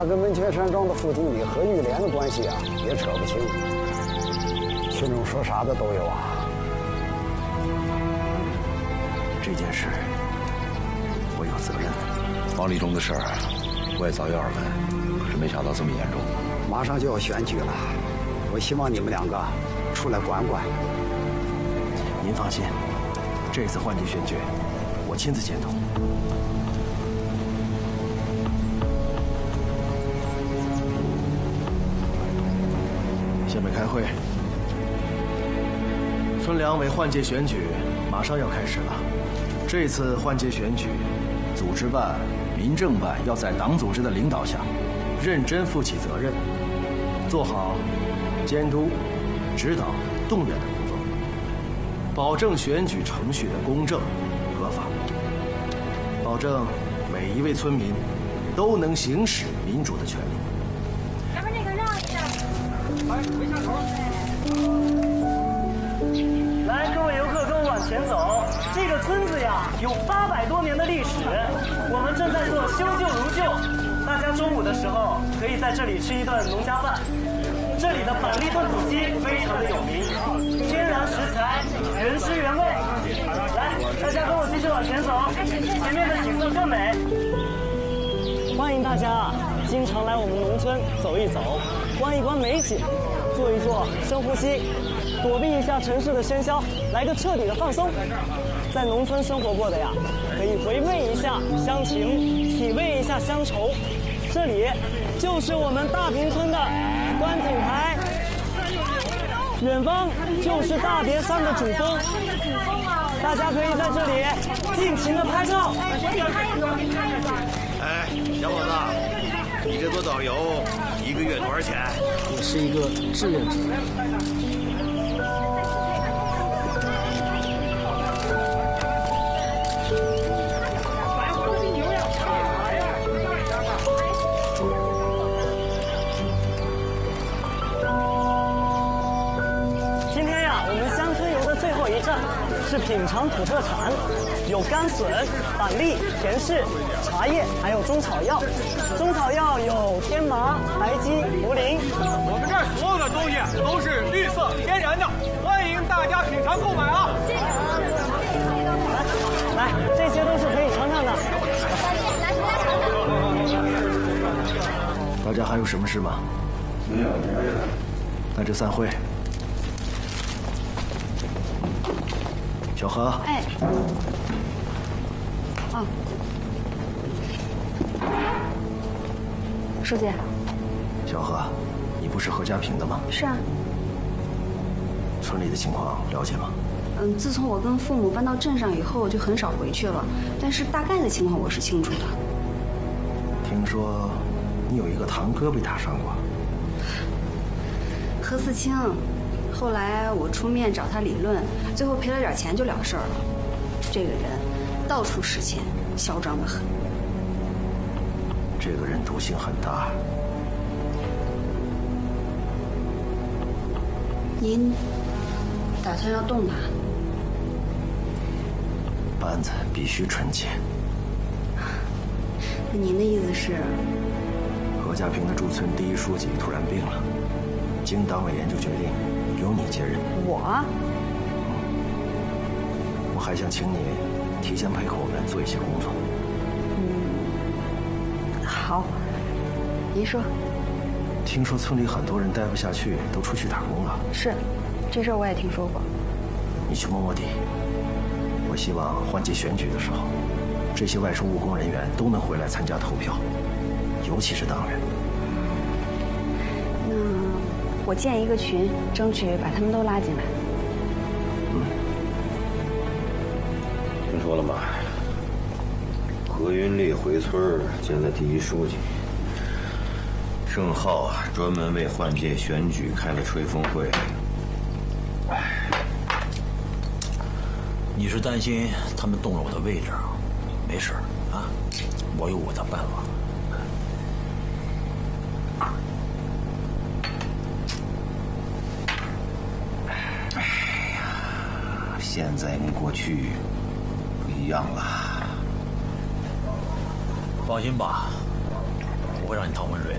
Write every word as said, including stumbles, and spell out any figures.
他跟文泉山庄的副经理何玉莲的关系啊，也扯不清。群众说啥的都有啊。 这件事我有责任。 王立忠的事儿，我也早有耳闻，可是没想到这么严重。 马上就要选举了，我希望你们两个出来管管。 您放心，这次换届选举，我亲自监督。下面开会。村两委换届选举马上要开始了，这次换届选举，组织办、民政办要在党组织的领导下，认真负起责任，做好监督、指导、动员的工作，保证选举程序的公正、合法，保证每一位村民都能行使民主的权利。 咱们那个让一下， 来，回下头。 来，各位游客，跟我往前走。这个村子呀，有八百多年的历史，我们正在做修旧如旧。大家中午的时候可以在这里吃一顿农家饭。这里的板栗炖土鸡非常的有名，天然食材，原汁原味。来，大家跟我继续往前走，前面的景色更美。欢迎大家经常来我们农村走一走，观一观美景，坐一坐，深呼吸。躲避一下城市的喧嚣，来个彻底的放松。在农村生活过的呀，可以回味一下乡情，体味一下乡愁。这里就是我们大坪村的观景台，远方就是大别山的主峰，大家可以在这里尽情的拍照。 哎，小伙子，你这做导游一个月多少钱？ 我是一个志愿者。是品尝土特产，有甘笋、板栗、甜柿、茶叶，还有中草药。中草药有天麻、白鸡、茯苓。 我们这儿所有的东西都是绿色天然的，欢迎大家品尝购买啊！ 来，来，这些都是可以尝尝的。 大家还有什么事吗？没有，没有。那就散会。小何， 哎，哦，书记， 小何，你不是何家坪的吗？ 是啊。 村里的情况了解吗？ 嗯，自从我跟父母搬到镇上以后，我就很少回去了，但是大概的情况我是清楚的。 听说你有一个堂哥被打伤过。 何四清。后来我出面找他理论，最后赔了点钱就了事儿了。这个人到处使钱，嚣张得很。 这个人毒性很大。 您打算要动他？ 班子必须纯洁。 那您的意思是？ 何家坪的驻村第一书记突然病了，经党委研究决定。由你接任。 我？ 我还想请你提前配合我们做一些工作。 嗯，好，您说。 听说村里很多人待不下去，都出去打工了。 是，这事儿我也听说过。 你去摸摸底。我希望换届选举的时候，这些外出务工人员都能回来参加投票，尤其是党员。 那我建一个群，争取把他们都拉进来。 嗯， 听说了吗？何云丽回村见了第一书记，郑浩专门为换届选举开了吹风会。 你是担心他们动了我的位置？没事啊，我有我的办法。 现在跟过去不一样了。 放心吧，不会让你趟浑水的。